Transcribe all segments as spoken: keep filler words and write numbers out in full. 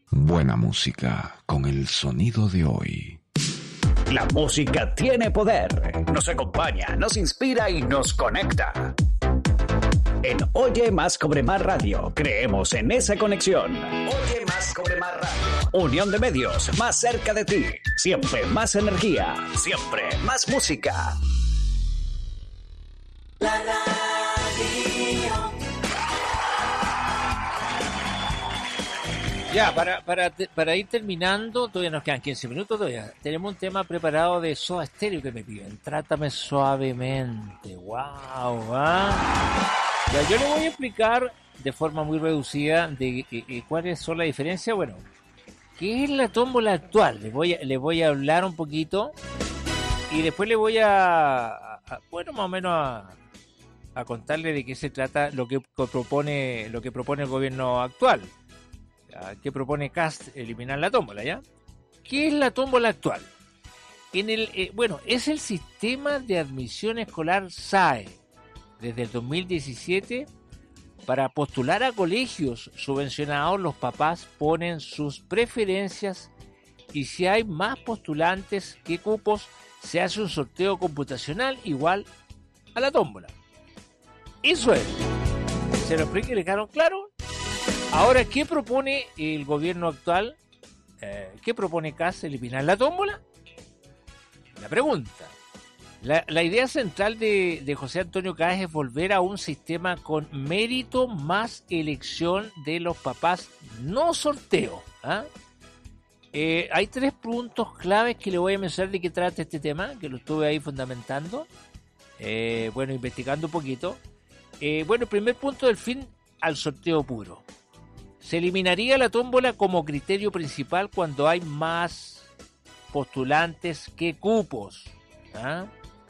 Buena música con el sonido de hoy. La música tiene poder. Nos acompaña, nos inspira y nos conecta. En Oye Más Cobre Más Radio, creemos en esa conexión. Oye Más Cobre Más Radio. Unión de medios, más cerca de ti. Siempre más energía, siempre más música. La radio. Ya, para, para, para ir terminando, todavía nos quedan quince minutos, todavía tenemos un tema preparado de Soda Stereo que me piden. Trátame suavemente. ¡Wow! ¿Ah? Ya, yo le voy a explicar de forma muy reducida de, de, de cuáles son las diferencias. Bueno, ¿qué es la tómbola actual? Les voy a, les voy a hablar un poquito y después le voy a, a, a bueno, más o menos a, a contarle de qué se trata lo que propone, lo que propone el gobierno actual. ¿Qué propone Kast? Eliminar la tómbola, ¿ya? ¿Qué es la tómbola actual? En el, eh, bueno, es el sistema de admisión escolar S A E. Desde el dos mil diecisiete, para postular a colegios subvencionados, los papás ponen sus preferencias y si hay más postulantes que cupos, se hace un sorteo computacional igual a la tómbola. Eso es. ¿Se lo expliqué y le quedaron claro? Ahora, ¿qué propone el gobierno actual? Eh, ¿Qué propone Kast? ¿Eliminar la tómbola? La pregunta. La, la idea central de, de José Antonio Kast es volver a un sistema con mérito más elección de los papás, no sorteo. ¿Ah? Eh, hay tres puntos claves que le voy a mencionar de qué trata este tema, que lo estuve ahí fundamentando, eh, bueno, investigando un poquito. Eh, bueno, el primer punto del fin al sorteo puro. Se eliminaría la tómbola como criterio principal cuando hay más postulantes que cupos. ¿Ah?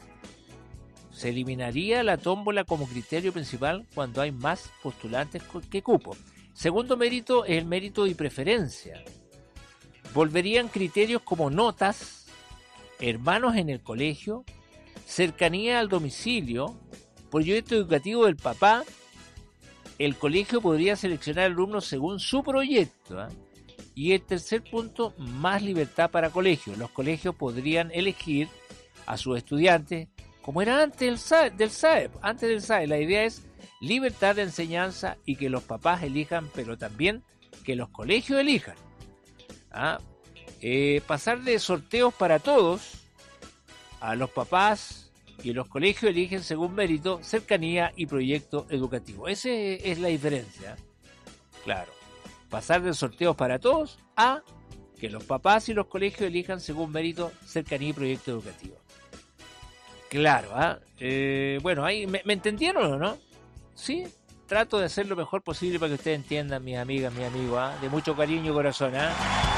Se eliminaría la tómbola como criterio principal cuando hay más postulantes que cupos. Segundo mérito es el mérito y preferencia. Volverían criterios como notas, hermanos en el colegio, cercanía al domicilio, proyecto educativo del papá. El colegio podría seleccionar alumnos según su proyecto. ¿eh? Y el tercer punto, más libertad para colegios. Los colegios podrían elegir a sus estudiantes, como era antes del S A E, del S A E. Antes del S A E, la idea es libertad de enseñanza y que los papás elijan, pero también que los colegios elijan. ¿Ah? Eh, pasar de sorteos para todos a los papás y los colegios eligen según mérito, cercanía y proyecto educativo. Esa es la diferencia. Claro. Pasar de sorteos para todos a que los papás y los colegios elijan según mérito, cercanía y proyecto educativo. Claro, ¿ah? eh, bueno, ahí ¿me, ¿me entendieron o no? Sí, trato de hacer lo mejor posible para que ustedes entiendan, mis amigas, mis amigos, ¿ah? De mucho cariño y corazón, ¿ah?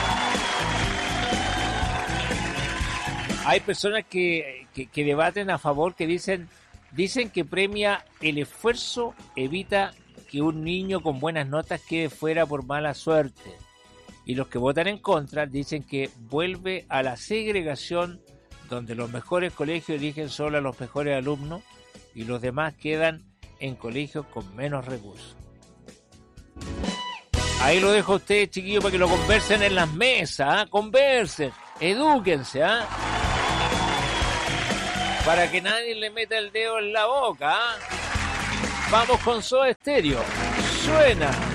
Hay personas que, que, que debaten a favor, que dicen, dicen que premia el esfuerzo, evita que un niño con buenas notas quede fuera por mala suerte. Y los que votan en contra dicen que vuelve a la segregación donde los mejores colegios eligen solo a los mejores alumnos y los demás quedan en colegios con menos recursos. Ahí lo dejo a ustedes, chiquillos, para que lo conversen en las mesas, ¿eh? Conversen, edúquense, ¿eh? Para que nadie le meta el dedo en la boca, ¿eh? Vamos con Soda Stereo. Suena.